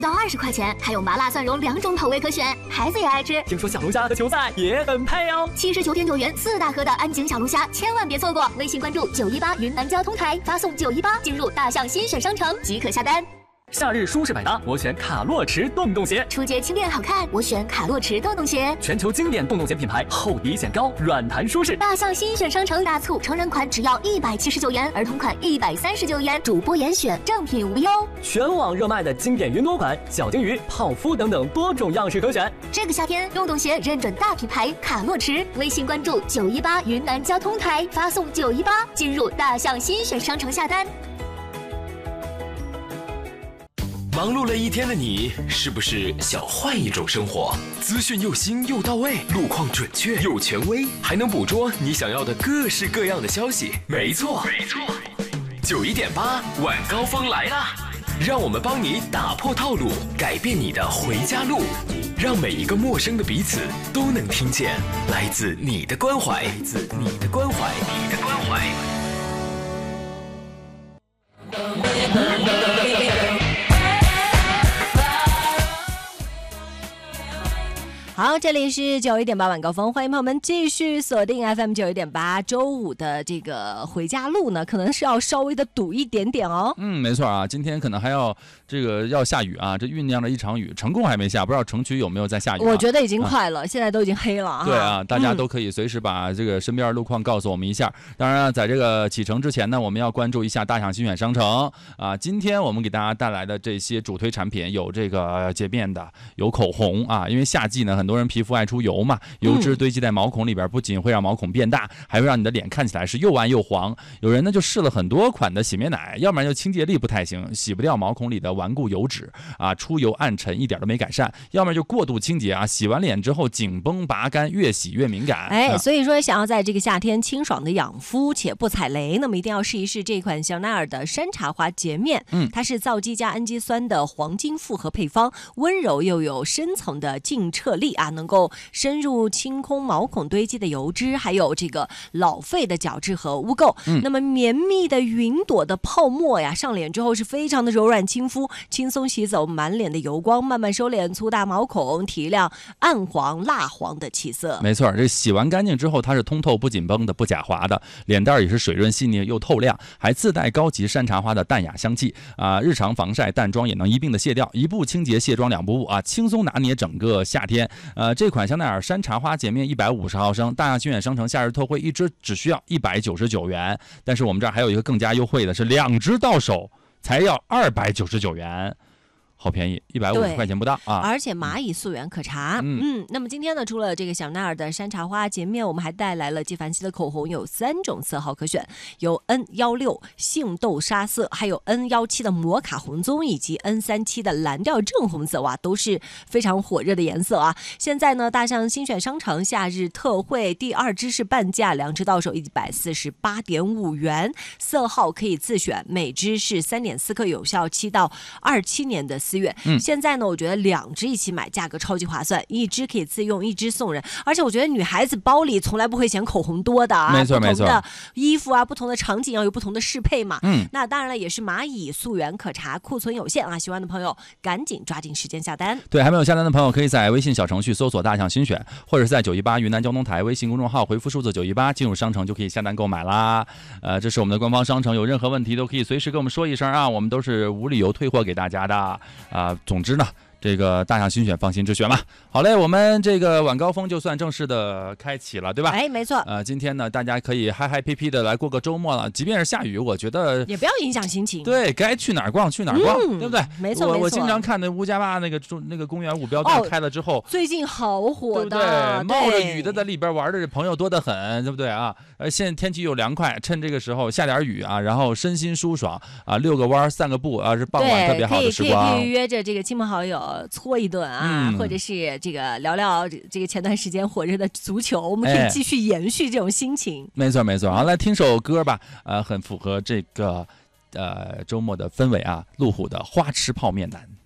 到20块钱，还有麻辣蒜蓉2种口味可选，孩子也爱吃。 听说小龙虾和球菜也很配哦。 79.9元4大盒的安井小龙虾，千万别错过！微信关注918云南交通台，发送918进入大象新选商城即可下单。 夏日舒适百搭，我选卡洛驰洞洞鞋。 出街轻便好看，我选卡洛驰洞洞鞋。 全球经典洞洞鞋品牌，厚底显高，软弹舒适。 大象新选商城大促，成人款只要179元，儿童款139元，主播严选，正品无忧。 全网热卖的经典云朵款、小金鱼、泡芙等等多种样式可选。 这个夏天，洞洞鞋认准大品牌卡洛驰，微信关注918云南交通台，发送918进入大象新选商城下单。 忙碌了一天的你，是不是想换一种生活？资讯又新又到位，路况准确又权威，还能捕捉你想要的各式各样的消息。没错，91.8晚高峰来啦！让我们帮你打破套路，改变你的回家路，让每一个陌生的彼此都能听见来自你的关怀，来自你的关怀，你的关怀。 好，这里是91.8晚高峰，欢迎朋友们继续锁定 FM 91.8。周五的这个回家路呢，可能是要稍微的堵一点点哦。 没错啊，今天可能还要要下雨啊，这酝酿了一场雨，成功还没下，不知道城区有没有在下雨我觉得已经快了，现在都已经黑了啊。 对啊，大家都可以随时把这个身边的路况告诉我们一下。当然，在这个启程之前呢，我们要关注一下大象新选商城啊。今天我们给大家带来的这些主推产品有这个洁面的，有口红啊，因为夏季呢，很多人皮肤爱出油嘛，油脂堆积在毛孔里边，不仅会让毛孔变大，还会让你的脸看起来是又暗又黄。有人呢就试了很多款的洗面奶，要不然就清洁力不太行，洗不掉毛孔里的顽固油脂啊，出油暗沉一点都没改善；要么就过度清洁啊，洗完脸之后紧绷拔干，越洗越敏感。 所以说想要在这个夏天清爽的养肤且不踩雷，那么一定要试一试这款香奈儿的山茶花洁面。它是皂基加氨基酸的黄金复合配方，温柔又有深层的净澈力啊，能够深入清空毛孔堆积的油脂，还有这个老废的角质和污垢。那么绵密的云朵的泡沫呀，上脸之后是非常的柔软亲肤，轻松洗走满脸的油光，慢慢收敛粗大毛孔，提亮暗黄蜡黄的气色。 没错，这洗完干净之后，它是通透不紧绷的，不假滑的，脸蛋也是水润细腻又透亮，还自带高级山茶花的淡雅香气啊，日常防晒淡妆也能一并的卸掉，一步清洁卸妆两不误啊，轻松拿捏整个夏天。这款香奈儿山茶花洁面150毫升，大象新选商城夏日特惠，一支只需要199元。但是我们这儿还有一个更加优惠的，是2支到手才要299元。好便宜，150块钱不到啊！ 而且蚂蚁溯源可查。那么今天呢，除了这个香奈儿的山茶花洁面，我们还带来了纪梵希的口红，有3种色号可选，有 N16 杏豆沙色，还有 N17的摩卡红棕，以及 N37的蓝调正红色，哇，都是非常火热的颜色啊！现在呢，大象新选商城夏日特惠，第2支是半价，2支到手148.5元，色号可以自选，每支是3.4克，有效期到27年的4月。现在呢，我觉得2支一起买价格超级划算，1支可以自用，1支送人。而且我觉得女孩子包里从来不会嫌口红多的啊， 没错没错， 不同的衣服啊，不同的场景要有不同的适配嘛。那当然了，也是蚂蚁溯源可查，库存有限啊，喜欢的朋友赶紧抓紧时间下单。 对，还没有下单的朋友可以在微信小程序搜索大象新选，或者是在918云南交通台微信公众号回复数字918进入商城就可以下单购买啦。这是我们的官方商城，有任何问题都可以随时跟我们说一声啊，我们都是无理由退货给大家的。总之呢，这个大象新选放心之选嘛。好嘞，我们这个晚高峰就算正式的开启了，对吧？ 没错。 今天呢，大家可以嗨嗨皮皮的来过个周末了，即便是下雨，我觉得也不要影响心情。 对，该去哪儿逛去哪儿逛，对不对？ 没错。 我经常看那乌家坝那个公园5标站开了之后， 最近好火的， 对不对？冒着雨的在里边玩的朋友多得很，对不对啊？现在天气又凉快，趁这个时候下点雨啊，然后身心舒爽啊，遛个弯散个步啊，是傍晚特别好的时光。 可以约着这个亲朋好友搓一顿啊，或者是这个聊聊这个前段时间火热的足球，我们可以继续延续这种心情。 没错没错，好，来听首歌吧，很符合这个周末的氛围啊，路虎的花痴泡面男。